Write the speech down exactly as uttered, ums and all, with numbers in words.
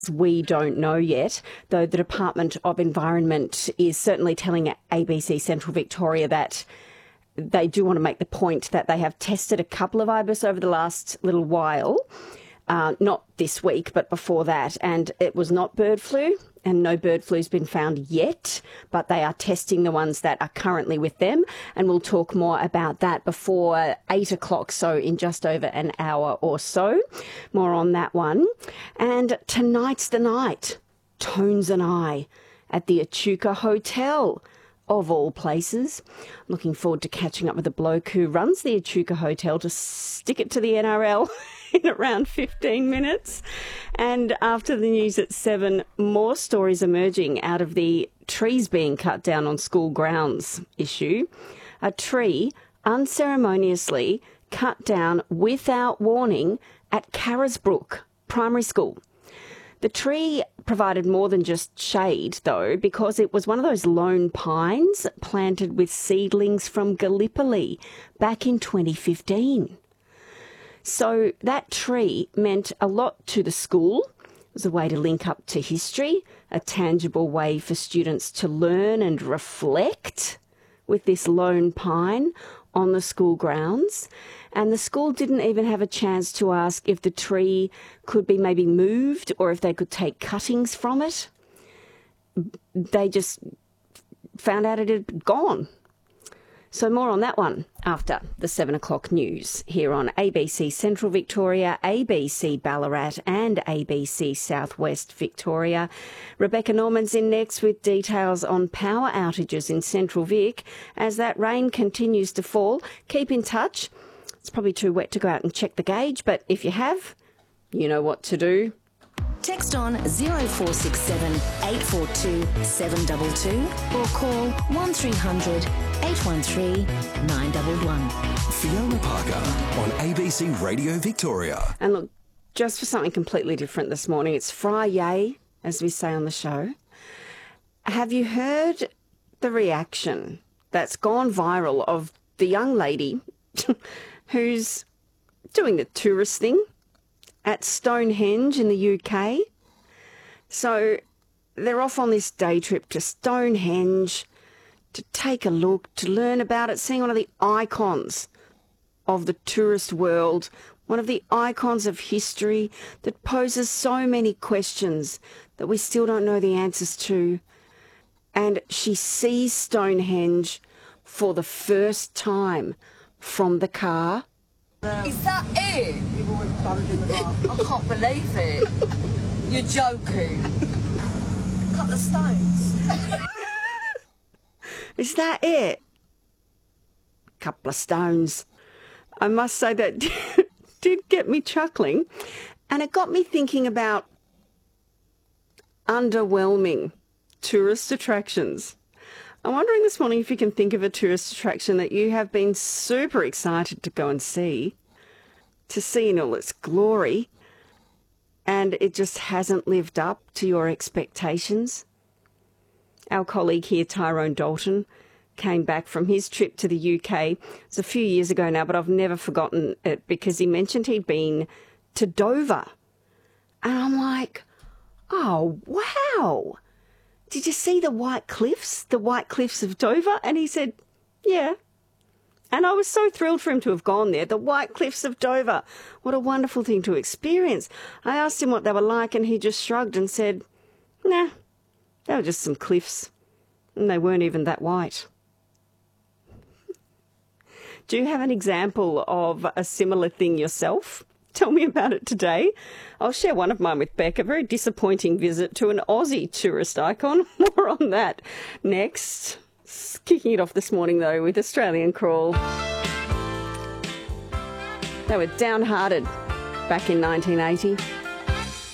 We don't know yet, though the Department of Environment is certainly telling A B C Central Victoria that they do want to make the point that they have tested a couple of ibis over the last little while, uh, not this week, but before that, and it was not bird flu, and no bird flu's been found yet, but they are testing the ones that are currently with them, and we'll talk more about that before eight o'clock, so in just over an hour or so. More on that one. And tonight's the night, Tones and I at the Echuca Hotel, of all places. Looking forward to catching up with the bloke who runs the Echuca Hotel to stick it to the N R L in around fifteen minutes. And after the news at seven, more stories emerging out of the trees being cut down on school grounds issue. A tree unceremoniously cut down without warning at Carisbrook Primary School. The tree provided more than just shade, though, because it was one of those lone pines planted with seedlings from Gallipoli back in twenty fifteen. So that tree meant a lot to the school. It was a way to link up to history, a tangible way for students to learn and reflect with this lone pine on the school grounds. And the school didn't even have a chance to ask if the tree could be maybe moved or if they could take cuttings from it. They just found out it had gone. So more on that one after the seven o'clock news here on A B C Central Victoria, A B C Ballarat and A B C Southwest Victoria. Rebecca Norman's in next with details on power outages in Central Vic as that rain continues to fall. Keep in touch. It's probably too wet to go out and check the gauge, but if you have, you know what to do. Text on zero four six seven, eight four two, seven two two or call one three hundred, eight one three, nine one one. Fiona Parker on A B C Radio Victoria. And look, just for something completely different this morning, it's Friday, as we say on the show. Have you heard the reaction that's gone viral of the young lady who's doing the tourist thing at Stonehenge in the U K? So they're off on this day trip to Stonehenge to take a look, to learn about it, seeing one of the icons of the tourist world, one of the icons of history that poses so many questions that we still don't know the answers to. And she sees Stonehenge for the first time from the car. Is that it? I can't believe it. You're joking. A couple of stones. Is that it? A couple of stones. I must say that did get me chuckling, and it got me thinking about underwhelming tourist attractions. I'm wondering this morning if you can think of a tourist attraction that you have been super excited to go and see, to see in all its glory, and it just hasn't lived up to your expectations. Our colleague here, Tyrone Dalton, came back from his trip to the U K. It was a few years ago now, but I've never forgotten it because he mentioned he'd been to Dover. And I'm like, oh, wow. Did you see the White Cliffs, the White Cliffs of Dover? And he said, yeah. And I was so thrilled for him to have gone there. The White Cliffs of Dover. What a wonderful thing to experience. I asked him what they were like and he just shrugged and said, nah, they were just some cliffs. And they weren't even that white. Do you have an example of a similar thing yourself? Tell me about it today. I'll share one of mine with Beck, a very disappointing visit to an Aussie tourist icon. More on that next. Kicking it off this morning, though, with Australian Crawl. They were downhearted back in nineteen eighty.